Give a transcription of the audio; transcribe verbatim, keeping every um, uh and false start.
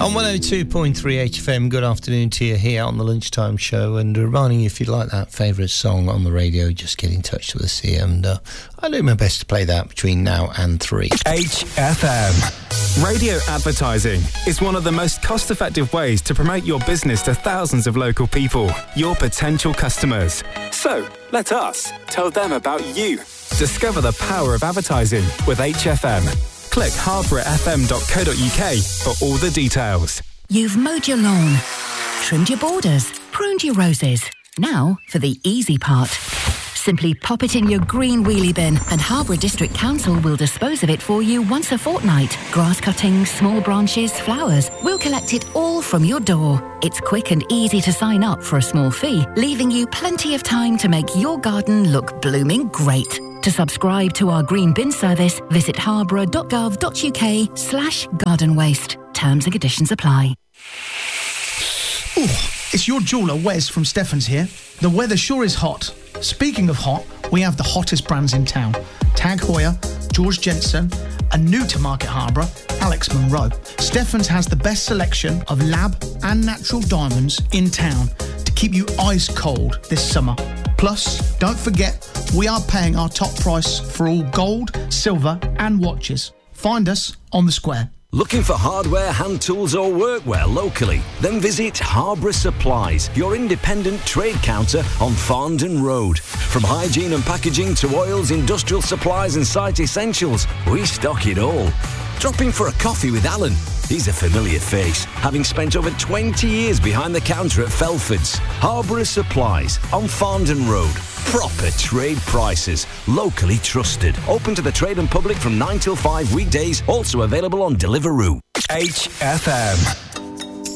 On one oh two point three H F M, good afternoon to you here on the Lunchtime Show, and reminding you, if you'd like that favourite song on the radio, just get in touch with us here, and uh, I'll do my best to play that between now and three. H F M. Radio advertising is one of the most cost-effective ways to promote your business to thousands of local people, your potential customers. So, let us tell them about you. Discover the power of advertising with H F M. Click harborough f m dot co dot u k for all the details. You've mowed your lawn, trimmed your borders, pruned your roses. Now for the easy part. Simply pop it in your green wheelie bin and Harborough District Council will dispose of it for you once a fortnight. Grass cuttings, small branches, flowers. We'll collect it all from your door. It's quick and easy to sign up for a small fee, leaving you plenty of time to make your garden look blooming great. To subscribe to our green bin service, visit harborough dot gov dot u k slash garden waste. Terms and conditions apply. Ooh, it's your jeweller, Wes from Stephens here. The weather sure is hot. Speaking of hot, we have the hottest brands in town. Tag Heuer, George Jensen, and new to Market Harborough, Alex Monroe. Stephens has the best selection of lab and natural diamonds in town to keep you ice cold this summer. Plus, don't forget, we are paying our top price for all gold, silver and watches. Find us on the square. Looking for hardware, hand tools or workwear locally? Then visit Harborough Supplies, your independent trade counter on Farndon Road. From hygiene and packaging to oils, industrial supplies and site essentials, we stock it all. Drop in for a coffee with Alan. He's a familiar face, having spent over twenty years behind the counter at Felford's. Harborough Supplies on Farndon Road. Proper trade prices, locally trusted. Open to the trade and public from nine till five weekdays, also available on Deliveroo. H F M.